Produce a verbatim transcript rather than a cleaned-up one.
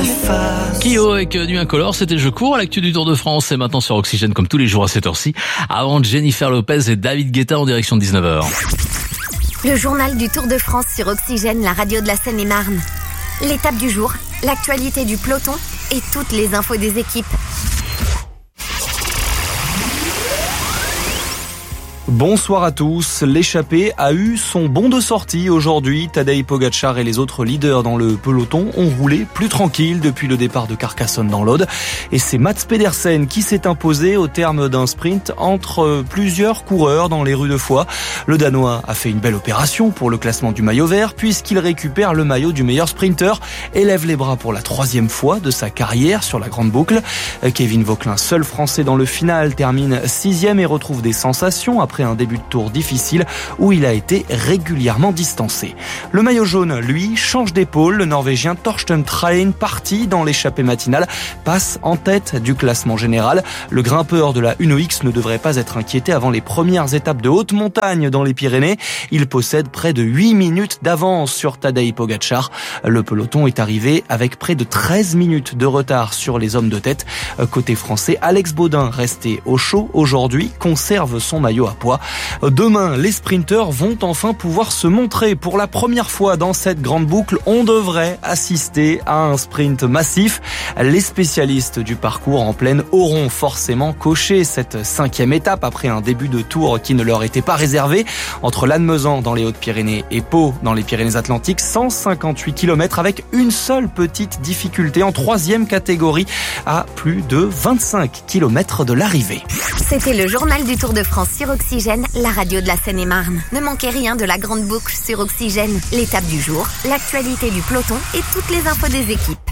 Kyo avec du Incolore, c'était le jeu court. L'actu du Tour de France, c'est maintenant sur Oxygène comme tous les jours à cette heure-ci. Avant Jennifer Lopez et David Guetta en direction de dix-neuf heures. Le journal du Tour de France sur Oxygène, la radio de la Seine-et-Marne. L'étape du jour, l'actualité du peloton et toutes les infos des équipes. Bonsoir à tous. L'échappée a eu son bond de sortie aujourd'hui. Tadej Pogačar et les autres leaders dans le peloton ont roulé plus tranquille depuis le départ de Carcassonne dans l'Aude. Et c'est Mats Pedersen qui s'est imposé au terme d'un sprint entre plusieurs coureurs dans les rues de Foix. Le Danois a fait une belle opération pour le classement du maillot vert puisqu'il récupère le maillot du meilleur sprinter et lève les bras pour la troisième fois de sa carrière sur la grande boucle. Kevin Vauquelin, seul français dans le final, termine sixième et retrouve des sensations après un début de tour difficile où il a été régulièrement distancé. Le maillot jaune, lui, change d'épaule. Le Norvégien Torsten Traen, parti dans l'échappée matinale, passe en tête du classement général. Le grimpeur de la Uno X ne devrait pas être inquiété avant les premières étapes de haute montagne dans les Pyrénées. Il possède près de huit minutes d'avance sur Tadej Pogačar. Le peloton est arrivé avec près de treize minutes de retard sur les hommes de tête. Côté français, Alex Baudin, resté au chaud aujourd'hui, conserve son maillot à poids. Demain, les sprinteurs vont enfin pouvoir se montrer. Pour la première fois dans cette grande boucle, on devrait assister à un sprint massif. Les spécialistes du parcours en plaine auront forcément coché cette cinquième étape après un début de tour qui ne leur était pas réservé. Entre Lannemezan dans les Hautes-Pyrénées et Pau dans les Pyrénées-Atlantiques, cent cinquante-huit kilomètres avec une seule petite difficulté en troisième catégorie à plus de vingt-cinq kilomètres de l'arrivée. C'était le journal du Tour de France sur Oxygène, la radio de la Seine-et-Marne. Ne manquez rien de la grande boucle sur Oxygène, l'étape du jour, l'actualité du peloton et toutes les infos des équipes.